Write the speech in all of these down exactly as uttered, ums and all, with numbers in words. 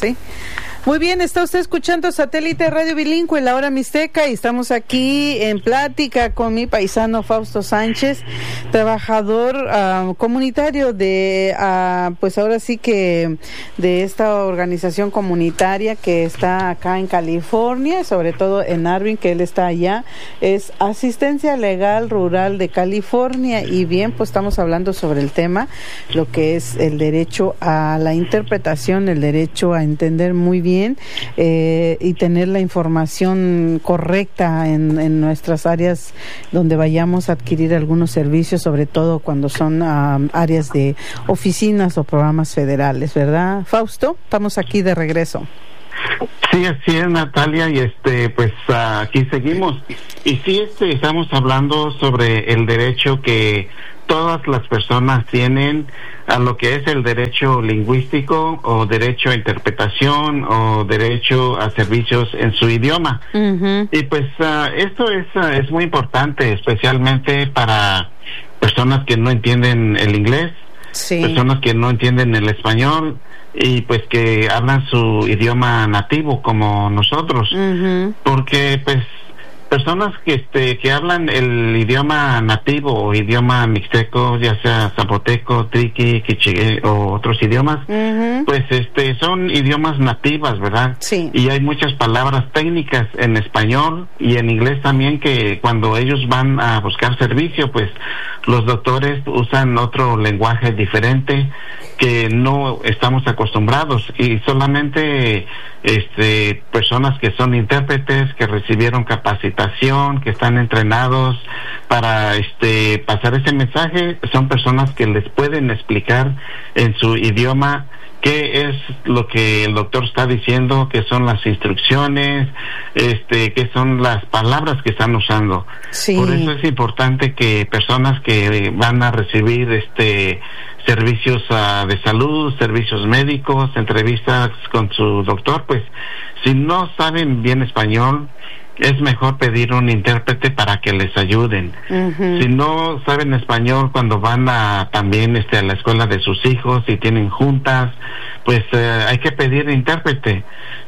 Sí. Muy bien, está usted escuchando Satélite Radio Bilingüe, La Hora Mixteca, y estamos aquí en plática con mi paisano Fausto Sánchez, trabajador uh, comunitario de, uh, pues ahora sí que de esta organización comunitaria que está acá en California, sobre todo en Irvine, que él está allá, es Asistencia Legal Rural de California. Y bien, pues estamos hablando sobre el tema, lo que es el derecho a la interpretación, el derecho a entender muy bien Bien, eh, y tener la información correcta en, en nuestras áreas donde vayamos a adquirir algunos servicios, sobre todo cuando son um, áreas de oficinas o programas federales, ¿verdad, Fausto? Estamos aquí de regreso. Sí, así es, Natalia, y este, pues uh, aquí seguimos. Y sí, este, estamos hablando sobre el derecho que todas las personas tienen a lo que es el derecho lingüístico o derecho a interpretación o derecho a servicios en su idioma. Uh-huh. Y pues uh, esto es, uh, es muy importante, especialmente para personas que no entienden el inglés, sí. personas que no entienden el español y pues que hablan su idioma nativo como nosotros. Uh-huh. Porque pues personas que este que hablan el idioma nativo o idioma mixteco, ya sea zapoteco, triqui, quiché o otros idiomas, uh-huh. pues este son idiomas nativas, ¿verdad? Sí. Y hay muchas palabras técnicas en español y en inglés también que cuando ellos van a buscar servicio, pues los doctores usan otro lenguaje diferente que no estamos acostumbrados, y solamente este personas que son intérpretes, que recibieron capacitación, que están entrenados para este pasar ese mensaje, son personas que les pueden explicar en su idioma qué es lo que el doctor está diciendo, qué son las instrucciones, este, qué son las palabras que están usando. Sí. Por eso es importante que personas que van a recibir este servicios uh, de salud, servicios médicos, entrevistas con su doctor, pues si no saben bien español, es mejor pedir un intérprete para que les ayuden. Uh-huh. Si no saben español, cuando van a también este a la escuela de sus hijos y tienen juntas, pues eh, hay que pedir intérprete.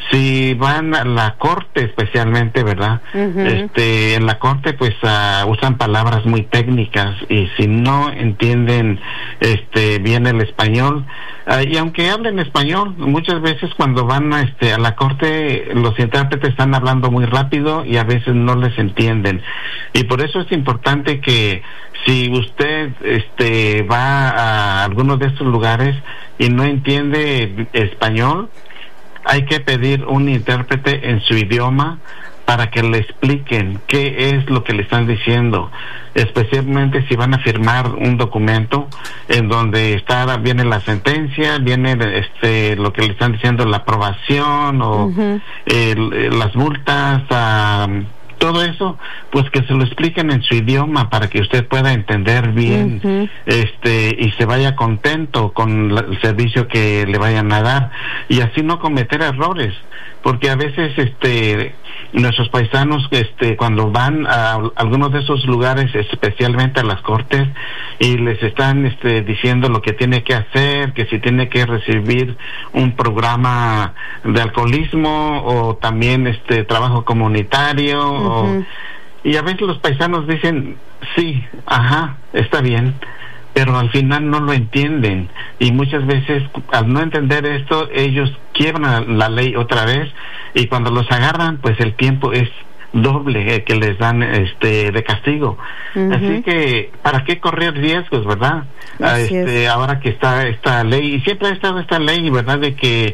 Si van a la corte, especialmente, ¿verdad? Uh-huh. Este, en la corte, pues uh, usan palabras muy técnicas, y si no entienden este bien el español, uh, y aunque hablen español, muchas veces cuando van a, este, a la corte, los intérpretes están hablando muy rápido y a veces no les entienden. Y por eso es importante que si usted este va a alguno de estos lugares y no entiende español, hay que pedir un intérprete en su idioma para que le expliquen qué es lo que le están diciendo, especialmente si van a firmar un documento en donde está viene la sentencia, viene este lo que le están diciendo, la aprobación o uh-huh. el, las multas, um, todo eso, pues que se lo expliquen en su idioma para que usted pueda entender bien, uh-huh. este y se vaya contento con la, el servicio que le vayan a dar, y así no cometer errores, porque a veces este nuestros paisanos este cuando van a algunos de esos lugares, especialmente a las cortes, y les están este diciendo lo que tiene que hacer, que si tiene que recibir un programa de alcoholismo o también este trabajo comunitario, uh-huh. o, y a veces los paisanos dicen sí, ajá, está bien, pero al final no lo entienden, y muchas veces al no entender esto ellos quiebran la ley otra vez, y cuando los agarran pues el tiempo es doble eh, que les dan este de castigo. Uh-huh. Así que para qué correr riesgos, ¿verdad? Ah, este es. Ahora que está esta ley, y siempre ha estado esta ley, ¿verdad?, de que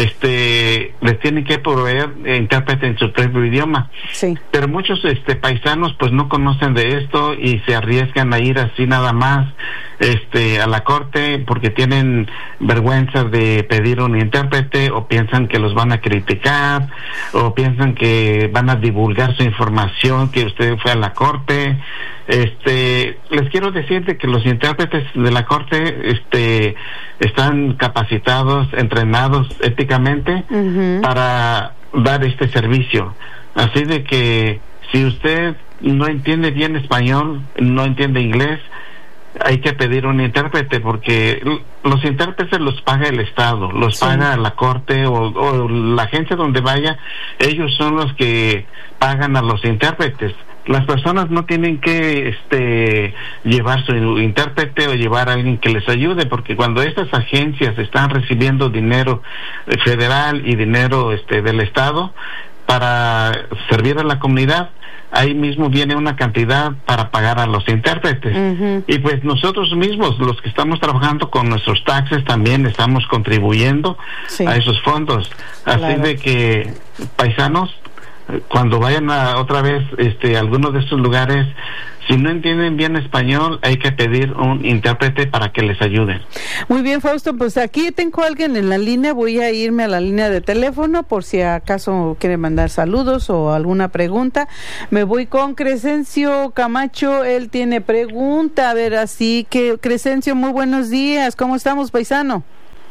este les tienen que proveer eh, intérprete en su propio idioma. Sí. Pero muchos este paisanos pues no conocen de esto y se arriesgan a ir así nada más este a la corte porque tienen vergüenza de pedir un intérprete, o piensan que los van a criticar, o piensan que van a divulgar su información que usted fue a la corte. Este, les quiero decir de que los intérpretes de la corte este están capacitados, entrenados éticamente uh-huh. para dar este servicio. Así de que si usted no entiende bien español, no entiende inglés, hay que pedir un intérprete, porque los intérpretes los paga el Estado, los sí. paga la corte o, o la agencia donde vaya, ellos son los que pagan a los intérpretes. Las personas no tienen que este llevar su intérprete o llevar a alguien que les ayude, porque cuando estas agencias están recibiendo dinero federal y dinero este del Estado para servir a la comunidad, ahí mismo viene una cantidad para pagar a los intérpretes. Uh-huh. Y pues nosotros mismos, los que estamos trabajando con nuestros taxes, también estamos contribuyendo sí. a esos fondos. Así claro. de que, paisanos, cuando vayan a otra vez este algunos de estos lugares, si no entienden bien español, hay que pedir un intérprete para que les ayude. Muy bien, Fausto, pues aquí tengo a alguien en la línea, voy a irme a la línea de teléfono por si acaso quiere mandar saludos o alguna pregunta. Me voy con Crescencio Camacho, él tiene pregunta, a ver, así que Crescencio, muy buenos días, ¿cómo estamos, paisano?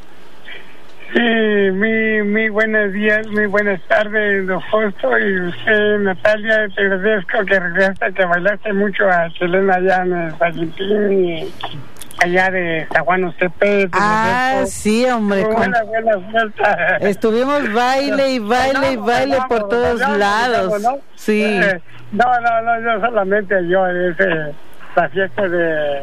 Sí, muy, muy buenos días, muy buenas tardes, don Fausto, y usted, Natalia, te agradezco que regresaste, que bailaste mucho a Chilena allá en el Valentín y allá de San Juan Ostepe. Ah, sí, hombre. Con... Buena, buena vuelta. Estuvimos baile y baile y baile no, por todos no, lados. ¿No? Sí. Eh, no, no, no, yo solamente yo, ese, la fiesta de...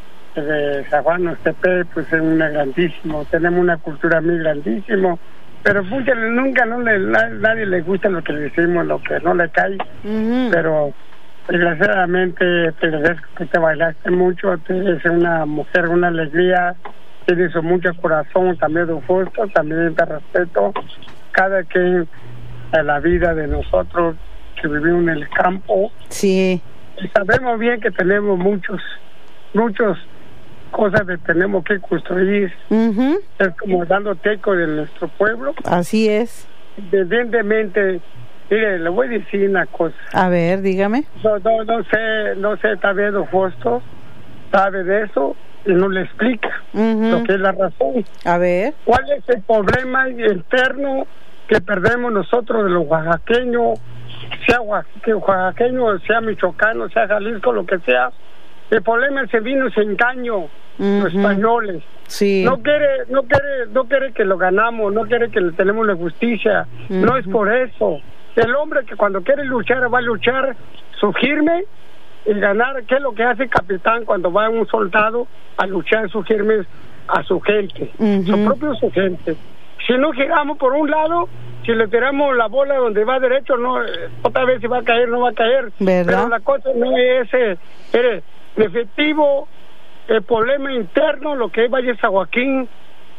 de San Juan Ostepe, pues es una grandísimo, tenemos una cultura muy grandísimo, pero mucho, nunca no le, na, nadie le gusta lo que decimos, lo que no le cae, uh-huh. pero desgraciadamente te agradezco que te bailaste mucho, eres una mujer, una alegría, tienes mucho corazón, también don Fausto, también te respeto, cada quien en la vida de nosotros que vivimos en el campo, sí, y sabemos bien que tenemos muchos, muchos cosas que tenemos que construir, uh-huh. es como dando teco de nuestro pueblo. Así es. Evidentemente, mire, le voy a decir una cosa. A ver, dígame. No, no, no sé, no sé, tal vez don Fausto sabe de eso y no le explica uh-huh. lo que es la razón. A ver. ¿Cuál es el problema interno que perdemos nosotros de los oaxaqueños, sea oaxaqueño, sea michoacano, sea Jalisco, lo que sea? El problema es el vino, ese engaño, uh-huh. los españoles. Sí. No quiere, no quiere, no quiere que lo ganamos, no quiere que le tenemos la justicia. Uh-huh. No es por eso. El hombre que cuando quiere luchar va a luchar su firme y ganar. ¿Qué es lo que hace el capitán cuando va un soldado a luchar su firme a su gente, uh-huh. su propio su gente? Si no giramos por un lado, si le tiramos la bola donde va derecho, no, otra vez si va a caer, no va a caer. ¿Verdad? Pero la cosa no es ese, mire, efectivo, el problema interno, lo que es Valle San Joaquín,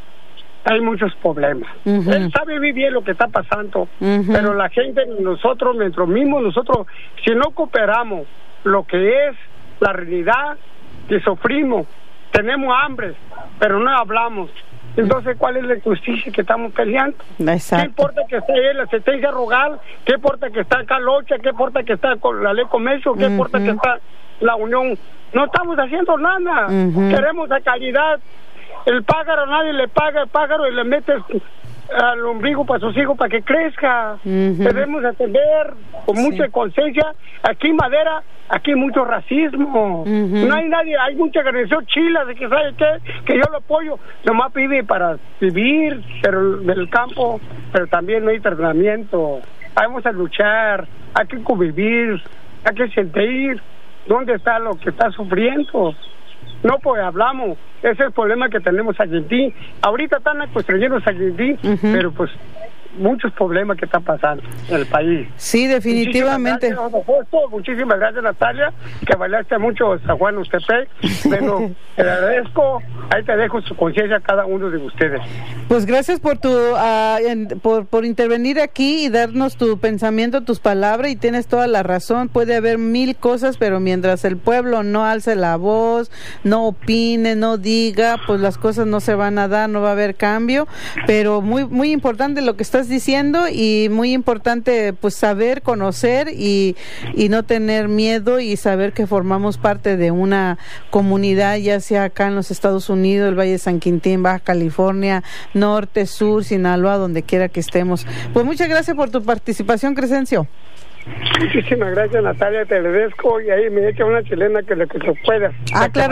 hay muchos problemas. Uh-huh. Él sabe muy bien lo que está pasando, uh-huh. pero la gente, nosotros, nosotros mismos, nosotros, si no cooperamos lo que es la realidad que sufrimos, tenemos hambre, pero no hablamos. Entonces, ¿cuál es la justicia que estamos peleando? Exacto. ¿Qué importa que esté la sentencia rogal? ¿Qué importa que está acá Locha? ¿Qué importa que está con la ley comercio? ¿Qué uh-huh. importa que está la unión? No estamos haciendo nada. Uh-huh. Queremos la calidad. El pájaro, nadie le paga el pájaro y le metes al ombligo para sus hijos para que crezca. Uh-huh. Debemos atender con sí. mucha conciencia. Aquí en Madera, aquí hay mucho racismo. Uh-huh. No hay nadie, hay mucha agresión chila de que sabe qué, que yo lo apoyo. Nomás vive para vivir, pero del campo, pero también no hay tratamiento. Vamos a luchar, hay que convivir, hay que sentir dónde está lo que está sufriendo. No, pues hablamos. Ese es el problema que tenemos aquí. Ahorita están construyendo aquí, uh-huh. pero pues muchos problemas que están pasando en el país. Sí, definitivamente. Muchísimas gracias, muchísimas gracias, Natalia, que bailaste mucho San Juan Ustepec. Bueno, te agradezco. Ahí te dejo su conciencia a cada uno de ustedes. Pues gracias por tu uh, en, por, por intervenir aquí y darnos tu pensamiento, tus palabras, y tienes toda la razón. Puede haber mil cosas, pero mientras el pueblo no alce la voz, no opine, no diga, pues las cosas no se van a dar, no va a haber cambio. Pero muy muy importante lo que estás diciendo, y muy importante pues saber, conocer y, y no tener miedo, y saber que formamos parte de una comunidad, ya sea acá en los Estados Unidos, el Valle de San Quintín, Baja California, norte, sur, Sinaloa, donde quiera que estemos. Pues muchas gracias por tu participación, Crescencio. Muchísimas gracias, Natalia, te agradezco, y ahí me echa una chilena que lo que se pueda. Ah, claro.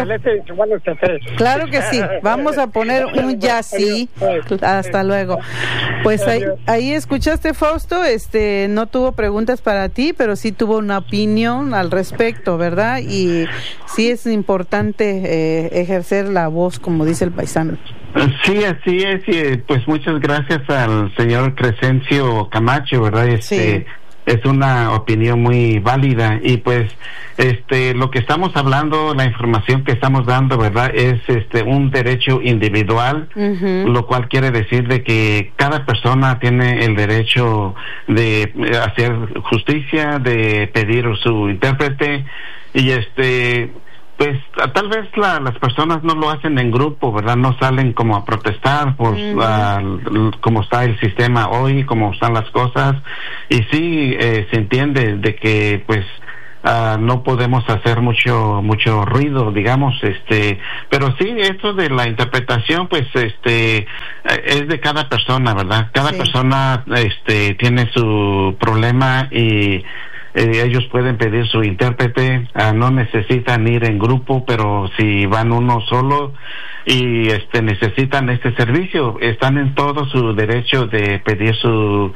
Claro que sí, vamos a poner un ya sí. Hasta luego. Pues ahí, ahí escuchaste, Fausto, este, no tuvo preguntas para ti, pero sí tuvo una opinión al respecto, ¿verdad? Y sí es importante eh, ejercer la voz, como dice el paisano. Sí, así es, y pues muchas gracias al señor Crescencio Camacho, ¿verdad? Este, sí. Es una opinión muy válida, y pues este lo que estamos hablando, la información que estamos dando, ¿verdad? Es este un derecho individual, uh-huh. Lo cual quiere decir de que cada persona tiene el derecho de hacer justicia, de pedir su intérprete, y este pues tal vez la, las personas no lo hacen en grupo, ¿verdad? No salen como a protestar por uh-huh. uh, cómo está el sistema hoy, cómo están las cosas, y sí eh, se entiende de que pues uh, no podemos hacer mucho mucho ruido, digamos, este, pero sí esto de la interpretación, pues este es de cada persona, ¿verdad? Cada sí. persona este tiene su problema, y Eh, ellos pueden pedir su intérprete, uh, no necesitan ir en grupo, pero si van uno solo y este necesitan este servicio, están en todo su derecho de pedir su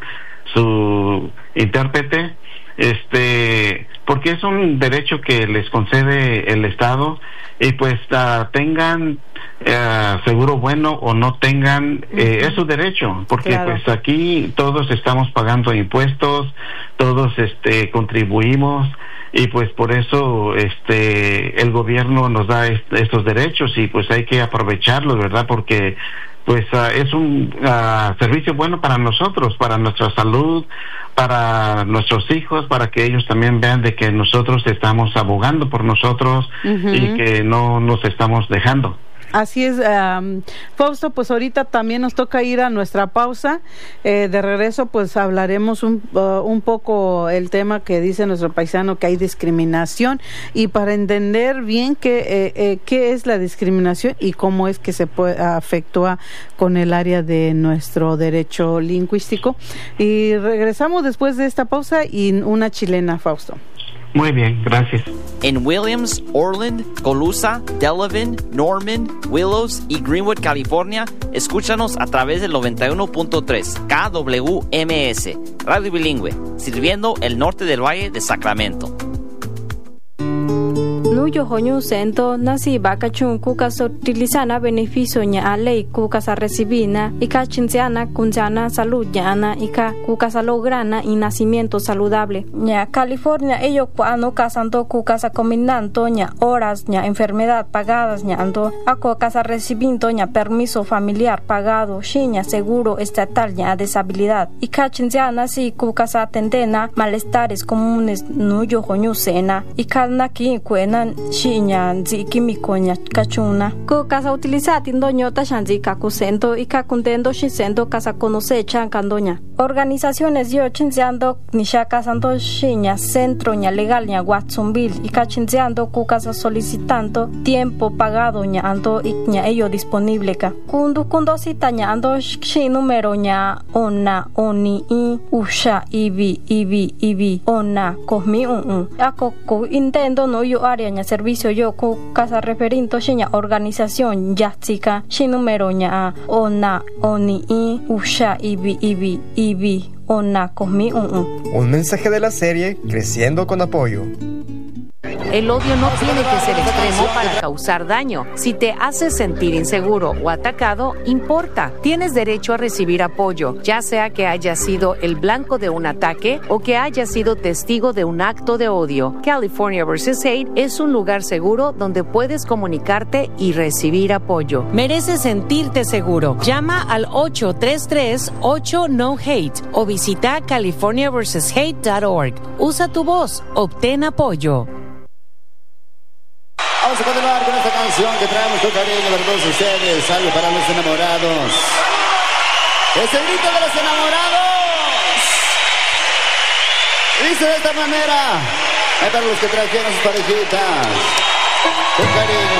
su intérprete, este porque es un derecho que les concede el Estado, y pues uh, tengan Uh, seguro bueno o no tengan, eh, uh-huh. es su derecho, porque claro. pues aquí todos estamos pagando impuestos, todos este contribuimos, y pues por eso este el gobierno nos da est- estos derechos, y pues hay que aprovecharlos, ¿verdad? Porque pues uh, es un uh, servicio bueno para nosotros, para nuestra salud, para nuestros hijos, para que ellos también vean de que nosotros estamos abogando por nosotros, uh-huh. y que no nos estamos dejando. Así es, um, Fausto, pues ahorita también nos toca ir a nuestra pausa. Eh, de regreso, pues hablaremos un, uh, un poco el tema que dice nuestro paisano, que hay discriminación, y para entender bien qué, eh, eh, qué es la discriminación y cómo es que se puede, afectúa con el área de nuestro derecho lingüístico. Y regresamos después de esta pausa y una chilena, Fausto. Muy bien, gracias. En Williams, Orland, Colusa, Delavan, Norman, Willows y Greenwood, California, escúchanos a través del noventa y uno punto tres K W M S, Radio Bilingüe, sirviendo el norte del Valle de Sacramento. Nuyo hoñu sento nasi bakachun kukas utilizana beneficio nya ley kukas recibina ika chinciana kunjana salud llana ika kukas lograna y nacimiento saludable nya California ello cuando casanto kukas combinando nya horas nya enfermedad pagadas nya ando ako casa recibiendo nya permiso familiar pagado shinya seguro estatal nya deshabilidad ika chinciana si kukas atendena malestares comunes nuyo hoñu sena ika naki kuena shinya nzi químico nya kachuna ko casa utilizati ndoño tashanzi kakusento y kakuntendo shisento casa conocecha kandoña organizaciones yo chinziando nisha casando shinya centro nya legal nya Watsonville y kachinziando ku casa solicitando tiempo pagado nya ando y nya ello disponible ka kundu kundo cita nya ando shi número nya ona oni i usha ibi ibi ibi ona kohmi un ako ko intendo no yo área nya servicio yo ko casa referinto shinya organización yatsika shi número nya ona oni i usha ibi ibi ibi ona kohmi un un mensaje de la serie Creciendo con Apoyo. El odio no tiene que ser extremo para causar daño. Si te haces sentir inseguro o atacado, importa. Tienes derecho a recibir apoyo, ya sea que hayas sido el blanco de un ataque o que hayas sido testigo de un acto de odio. California versus Hate es un lugar seguro donde puedes comunicarte y recibir apoyo. Mereces sentirte seguro. Llama al ocho tres tres ocho no hate o visita california versus hate punto org. Usa tu voz, obtén apoyo. Vamos a continuar con esta canción que traemos con cariño para todos ustedes. Algo para los enamorados. Es el grito de los enamorados. Dice de esta manera. Es para los que trajeron sus parejitas. Con cariño.